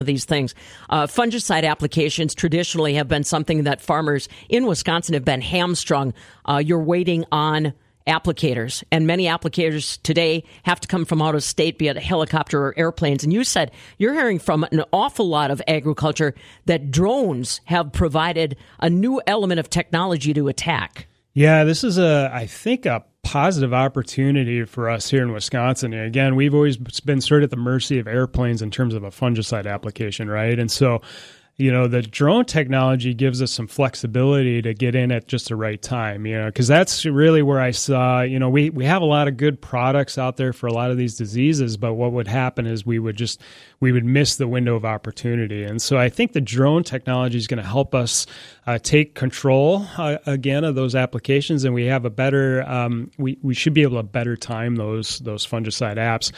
these things. Fungicide applications traditionally have been something that farmers in Wisconsin have been hamstrung. You're waiting on applicators, and many applicators today have to come from out of state, be it helicopter or airplanes. And you said you're hearing from an awful lot of agriculture that drones have provided a new element of technology to attack. Yeah, this is I think a positive opportunity for us here in Wisconsin. And again, we've always been sort of at the mercy of airplanes in terms of a fungicide application, right? And so, the drone technology gives us some flexibility to get in at just the right time, because that's really where I saw, we have a lot of good products out there for a lot of these diseases, but what would happen is we would miss the window of opportunity. And so I think the drone technology is going to help us take control again of those applications, and we have a better, we should be able to better time those fungicide apps.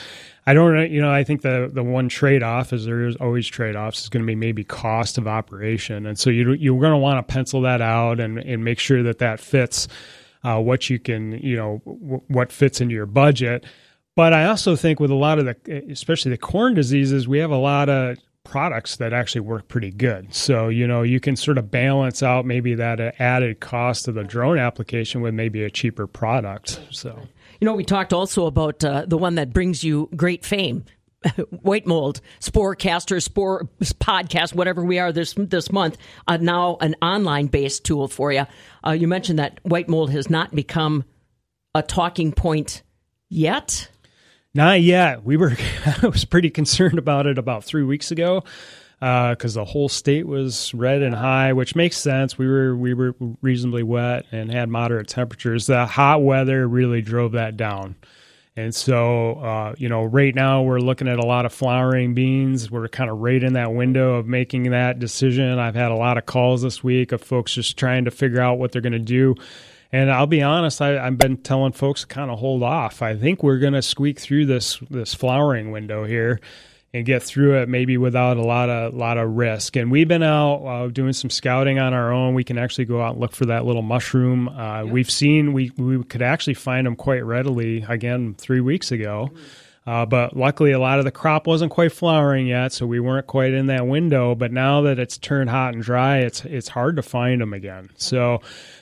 I think the one trade-off, as there is always trade-offs, is going to be maybe cost of operation. And so you're going to want to pencil that out and make sure that fits what you can, what fits into your budget. But I also think with a lot of especially the corn diseases, we have a lot of products that actually work pretty good. So, you can sort of balance out maybe that added cost of the drone application with maybe a cheaper product. So. We talked also about the one that brings you great fame, white mold, Sporecaster, Spore Podcast, whatever we are this month, now an online-based tool for you. You mentioned that white mold has not become a talking point yet. Not yet. I was pretty concerned about it about 3 weeks ago. Because the whole state was red and high, which makes sense. We were reasonably wet and had moderate temperatures. The hot weather really drove that down. And so, right now we're looking at a lot of flowering beans. We're kind of right in that window of making that decision. I've had a lot of calls this week of folks just trying to figure out what they're going to do. And I'll be honest, I've been telling folks to kind of hold off. I think we're going to squeak through this flowering window here and get through it maybe without a lot of risk. And we've been out doing some scouting on our own. We can actually go out and look for that little mushroom. We've seen we could actually find them quite readily, again, 3 weeks ago. But luckily, a lot of the crop wasn't quite flowering yet, so we weren't quite in that window. But now that it's turned hot and dry, it's hard to find them again. So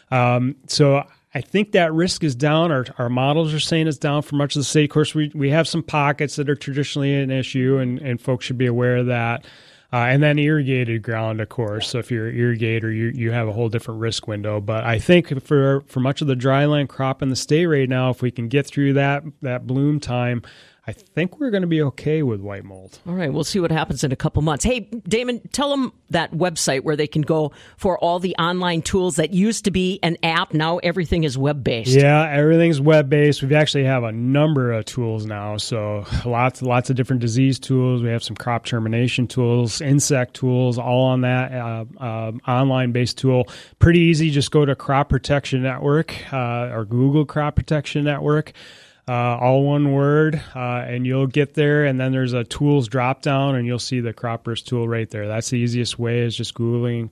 I think that risk is down. Our models are saying it's down for much of the state. Of course, we have some pockets that are traditionally an issue, and folks should be aware of that. And then irrigated ground, of course. So if you're an irrigator, you have a whole different risk window. But I think for much of the dryland crop in the state right now, if we can get through that bloom time, I think we're going to be okay with white mold. All right, we'll see what happens in a couple months. Hey, Damon, tell them that website where they can go for all the online tools that used to be an app. Now everything is web-based. Yeah, everything's web-based. We actually have a number of tools now. So lots of different disease tools. We have some crop termination tools, insect tools, all on that online-based tool. Pretty easy. Just go to Crop Protection Network or Google Crop Protection Network. All one word, and you'll get there, and then there's a tools drop down, and you'll see the CropBurst tool right there. That's the easiest way, is just Googling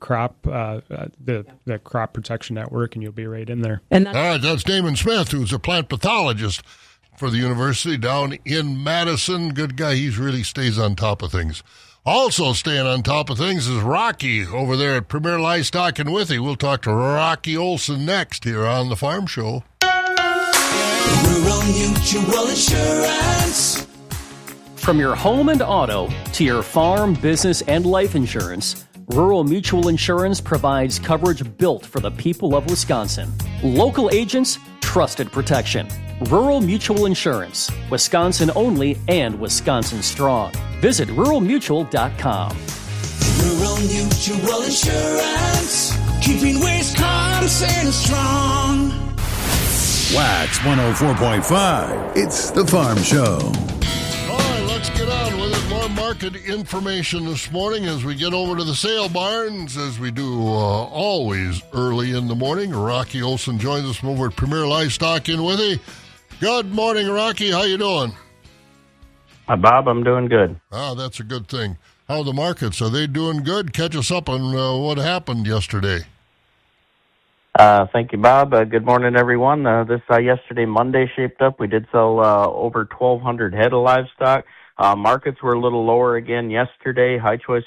the Crop Protection Network, and you'll be right in there. All right, that's Damon Smith, who's a plant pathologist for the university down in Madison. Good guy. He really stays on top of things. Also staying on top of things is Rocky over there at Premier Livestock and Withee. We'll talk to Rocky Olson next here on The Farm Show. Rural Mutual Insurance. From your home and auto to your farm, business, and life insurance, Rural Mutual Insurance provides coverage built for the people of Wisconsin. Local agents, trusted protection. Rural Mutual Insurance, Wisconsin only and Wisconsin strong. Visit ruralmutual.com. Rural Mutual Insurance, keeping Wisconsin strong. Wax 104.5. It's The Farm Show. All right, let's get on with it. More market information this morning as we get over to the sale barns, as we do always early in the morning. Rocky Olson joins us from over at Premier Livestock in Withee. Good morning, Rocky. How you doing? Hi, Bob. I'm doing good. Ah, that's a good thing. How are the markets? Are they doing good? Catch us up on what happened yesterday. Thank you, Bob. Good morning, everyone. This yesterday, Monday, shaped up. We did sell over 1,200 head of livestock, Markets were a little lower again yesterday. High choice